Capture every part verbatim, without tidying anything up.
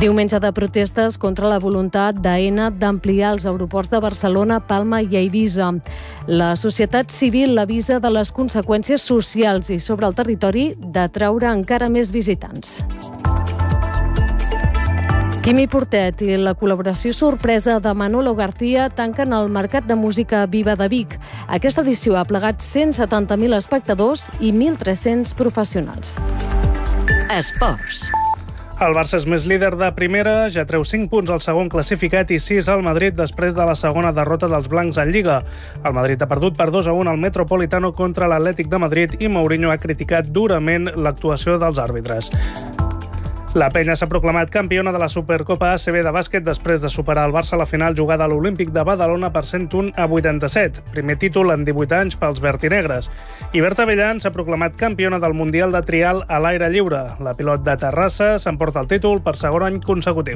Diumenge de protestes contra la voluntat d'Aena d'ampliar els aeroports de Barcelona, Palma i Eivissa. La societat civil l'avisa de les conseqüències socials i sobre el territori d'atraure encara més visitants. Quimi Portet i la col·laboració sorpresa de Manolo García tanquen el Mercat de Música Viva de Vic. Aquesta edició ha plegat cent setanta mil espectadors i mil tres-cents professionals. Esports. El Barça és més líder de primera, ja treu cinc punts al segon classificat i sis al Madrid després de la segona derrota dels blancs en Lliga. El Madrid ha perdut per dos a un al Metropolitano contra l'Atlètic de Madrid i Mourinho ha criticat durament l'actuació dels àrbitres. La Penya s'ha proclamat campiona de la Supercopa A C B de bàsquet després de superar el Barça a la final jugada a l'Olímpic de Badalona per cent un a vuitanta-set. Primer títol en divuit anys pels vertinegres. I Berta Bellán s'ha proclamat campiona del Mundial de Trial a l'aire lliure. La pilot de Terrassa s'emporta el títol per segon any consecutiu.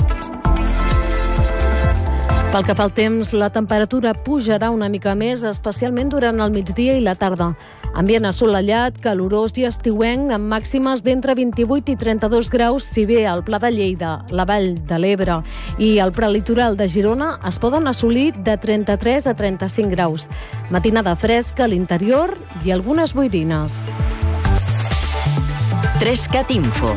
Pel que fa al temps, la temperatura pujarà una mica més, especialment durant el migdia i la tarda. Ambient assolellat, calorós i estiuenc, amb màximes d'entre vint-i-vuit i trenta-dos graus, si bé al Pla de Lleida, la Vall de l'Ebre i el prelitoral de Girona es poden assolir de trenta-tres a trenta-cinc graus. Matinada fresca a l'interior i algunes boirines. Trescat Info.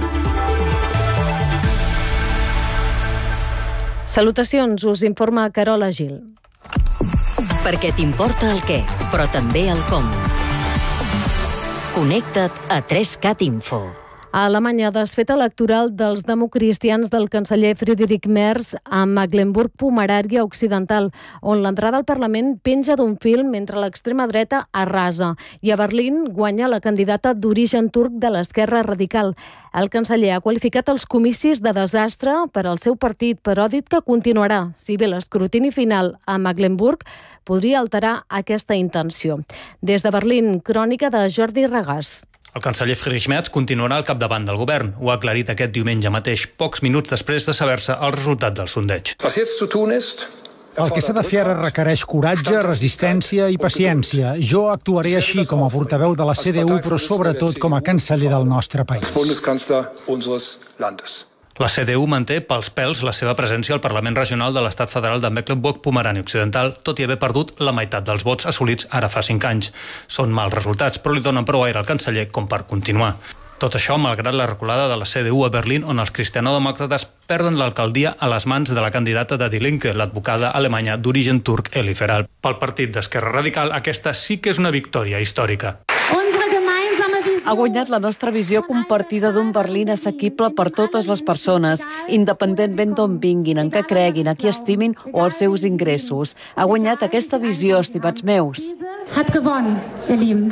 Salutacions, us informa Carola Gil. Perquè t'importa el què, però també el com. Connecta't a Trescat Info. A Alemanya, desfeta electoral dels democristians del canceller Friedrich Merz a Mecklenburg-Pomerània Occidental, on l'entrada al Parlament penja d'un fil mentre l'extrema dreta arrasa. I a Berlín guanya la candidata d'origen turc de l'esquerra radical. El canceller ha qualificat els comicis de desastre per al seu partit, però ha dit que continuarà, si bé l'escrutini final a Mecklenburg podria alterar aquesta intenció. Des de Berlín, crònica de Jordi Regàs. El canceller Friedrich Merz continuarà al capdavant del govern. Ho ha aclarit aquest diumenge mateix, pocs minuts després de saber-se el resultat del sondeig. El que s'ha de fer ara requereix coratge, resistència i paciència. Jo actuaré així com a portaveu de la C D U, però sobretot com a canceller del nostre país. La C D U manté pels pèls la seva presència al Parlament Regional de l'Estat Federal de Mecklenburg-Pomerània Occidental, tot i haver perdut la meitat dels vots assolits ara fa cinc anys. Són mals resultats, però li donen prou aire al canceller com per continuar. Tot això malgrat la reculada de la C D U a Berlín, on els cristianodemòcrates perden l'alcaldia a les mans de la candidata de Die Linke, l'advocada alemanya d'origen turc Eli Feral. Pel partit d'Esquerra Radical, aquesta sí que és una victòria històrica. Ha guanyat la nostra visió compartida d'un Berlín assequible per totes les persones, independentment d'on vinguin, en què creguin, a qui estimin o els seus ingressos. Ha guanyat aquesta visió, estimats meus. Hat gewonnen, ihr Lieben.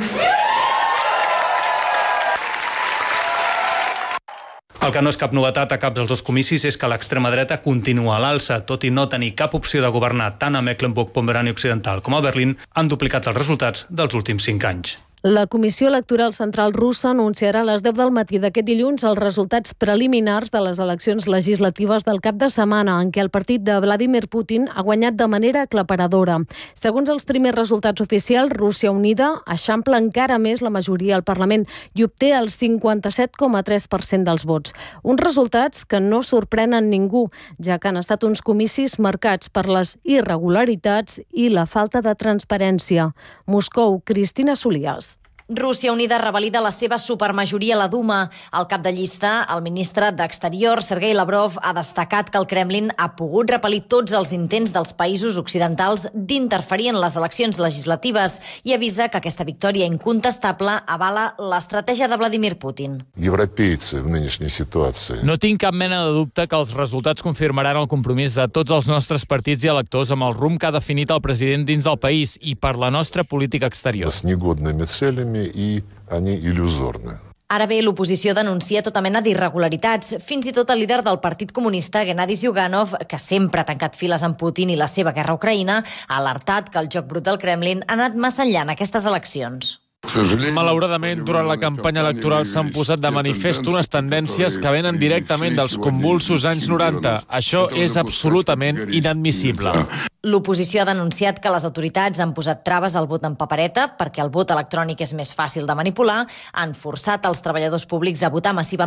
El que no és cap novetat a cap dels dos comicis és que l'extrema dreta continua a l'alça, tot i no tenir cap opció de governar tant a Mecklenburg-Pomerània Occidental com a Berlín, han duplicat els resultats dels últims cinc anys. La Comissió Electoral Central russa anunciarà a les deu del matí d'aquest dilluns els resultats preliminars de les eleccions legislatives del cap de setmana, en què el partit de Vladimir Putin ha guanyat de manera aclaparadora. Segons els primers resultats oficials, Rússia Unida eixampla encara més la majoria al Parlament i obté el cinquanta-set coma tres per cent dels vots. Uns resultats que no sorprenen ningú, ja que han estat uns comicis marcats per les irregularitats i la falta de transparència. Moscou, Cristina Solias. Rússia Unida revalida la seva supermajoria a la Duma. Al cap de llista, el ministre d'Exterior, Sergei Lavrov, ha destacat que el Kremlin ha pogut repel·lir tots els intents dels països occidentals d'interferir en les eleccions legislatives i avisa que aquesta victòria incontestable avala l'estratègia de Vladimir Putin. No tinc cap mena de dubte que els resultats confirmaran el compromís de tots els nostres partits i electors amb el rumb que ha definit el president dins del país i per la nostra política exterior. I Ara bé, l'oposició denuncia tota mena d'irregularitats. Fins i tot el líder del Partit Comunista, Gennady Zyuganov, que sempre ha tancat files amb Putin i la seva guerra a Ucraïna, ha alertat que el joc brut del Kremlin ha anat massa enllà en aquestes eleccions. Malauradament, durant la campanya electoral s'han posat de manifest unes tendències que venen directament dels convulsos anys noranta. Això és absolutament inadmissible. L'oposició ha denunciat que les autoritats han posat traves al vot en papereta perquè el vot electrònic és més fàcil de manipular, han forçat els treballadors públics a votar massivament